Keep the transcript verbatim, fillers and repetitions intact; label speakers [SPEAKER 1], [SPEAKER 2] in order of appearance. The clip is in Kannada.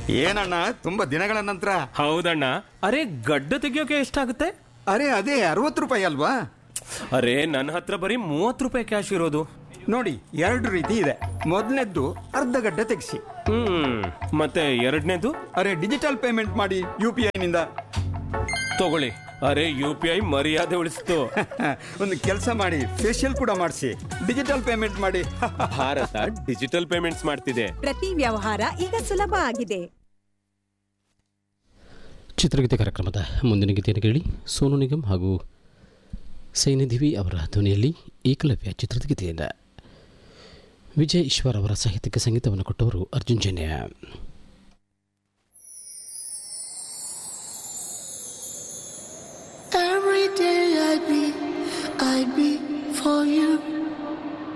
[SPEAKER 1] ಏನಣ್ಣ, ತುಂಬಾ ದಿನಗಳ ನಂತರ.
[SPEAKER 2] ಹೌದಣ್ಣ. ಅರೆ ಗಡ್ಡ ತೆಗಿಯೋಕೆ ಎಷ್ಟಾಗುತ್ತೆ?
[SPEAKER 1] ಅರೆ ಅದೇ ಅರವತ್ತು ರೂಪಾಯಿ ಅಲ್ವಾ?
[SPEAKER 2] ಅರೆ ನನ್ನ ಹತ್ರ ಬರೀ ಮೂವತ್ತು ರೂಪಾಯಿ ಕ್ಯಾಶ್ ಇರೋದು.
[SPEAKER 1] ನೋಡಿ, ಎರಡು ರೀತಿ ಇದೆ. ಮೊದಲನೇದ್ದು ಅರ್ಧ ಗಡ್ಡ ತೆಗಿಸಿ.
[SPEAKER 2] ಹ್ಮ್ ಮತ್ತೆ ಎರಡನೇದು?
[SPEAKER 1] ಅರೆ ಡಿಜಿಟಲ್ ಪೇಮೆಂಟ್ ಮಾಡಿ ಯು ಪಿ ಐ ನಿಂದ.
[SPEAKER 2] ತಗೊಳ್ಳಿ. ಅರೆ ಯು ಪಿ ಐ ಮರ್ಯಾದೆ ಉಳಿಸ್ತು.
[SPEAKER 1] ಒಂದು ಕೆಲಸ ಮಾಡಿ, ಫೇಶಿಯಲ್ ಕೂಡ ಮಾಡಿಸಿ, ಡಿಜಿಟಲ್ ಪೇಮೆಂಟ್ ಮಾಡಿ.
[SPEAKER 2] ಭಾರತ ಡಿಜಿಟಲ್ ಪೇಮೆಂಟ್ಸ್ ಮಾಡ್ತಿದೆ.
[SPEAKER 3] ಪ್ರತಿ ವ್ಯವಹಾರ ಈಗ ಸುಲಭ ಆಗಿದೆ.
[SPEAKER 4] ಚಿತ್ರಗೀತೆ ಕಾರ್ಯಕ್ರಮದ ಮುಂದಿನ ಗೀತೆಯನ್ನು ಕೇಳಿ. ಸೋನು ನಿಗಮ್ ಹಾಗೂ ಸೈನಿಧಿವಿ ಅವರ ಧ್ವನಿಯಲ್ಲಿ ಏಕಲವ್ಯ ಚಿತ್ರದ ಗೀತೆಯಿಂದ. ವಿಜಯ್ ಈಶ್ವರ್ ಅವರ ಸಾಹಿತ್ಯಕ್ಕೆ ಸಂಗೀತವನ್ನು ಕೊಟ್ಟವರು ಅರ್ಜುನ್ ಜನ್ಯ.